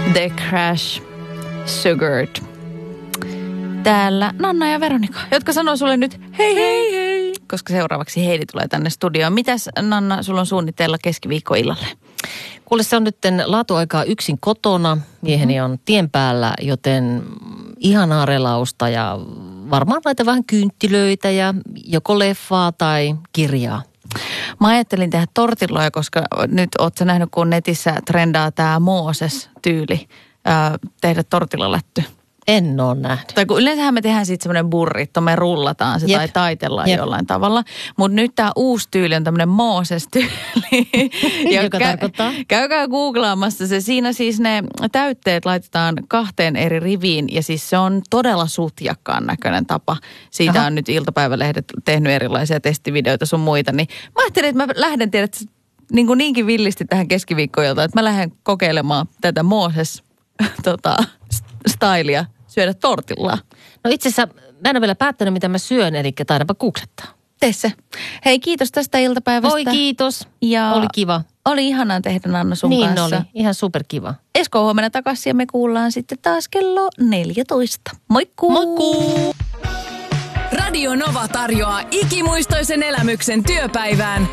The Crash, Sugared. Täällä Nanna ja Veronika, jotka sanoo sulle nyt hei hei hei, koska seuraavaksi Heidi tulee tänne studioon. Mitäs Nanna, sulla on suunnitteilla keskiviikkoillalle? Kuule, se on nyt laatuaikaa yksin kotona. Mieheni on tien päällä, joten ihanaa relausta ja varmaan laitan vähän kynttilöitä ja joko leffaa tai kirjaa. Mä ajattelin tehdä tortilloja, koska nyt oot sä nähnyt, kun netissä trendaa tää Mooses-tyyli tehdä tortillalätty. En ole nähnyt. Tai kun yleensähän me tehdään sitten semmoinen burrito, me rullataan se tai taitellaan jollain tavalla. Mutta nyt tämä uusi tyyli on tämmöinen Mooses-tyyli. Joka tarkoittaa? Käykää googlaamassa se. Siinä siis ne täytteet laitetaan 2 eri riviin ja siis se on todella sutjakkaan näköinen tapa. Siitä on nyt iltapäivälehdet tehnyt erilaisia testivideoita sun muita. Niin mä ajattelin, että mä lähden tiedät niinkin villisti tähän keskiviikkoiltaan, että mä lähden kokeilemaan tätä Mooses stylia. Syödä tortillaa. No itse asiassa mä en ole vielä päättänyt, mitä mä syön, eli taidanpa googlettaa. Tee se. Hei, kiitos tästä iltapäivästä. Voi kiitos. Ja oli kiva. Oli ihanaa tehdä Nanna sun niin kanssa. Oli, ihan superkiva. Esko huomenna takaisin ja me kuullaan sitten taas kello 14. Moikkuu! Moikkuu! Radio Nova tarjoaa ikimuistoisen elämyksen työpäivään